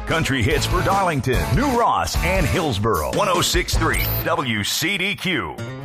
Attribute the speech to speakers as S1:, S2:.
S1: Country hits for Darlington, New Ross, and Hillsboro. 106.3 WCDQ.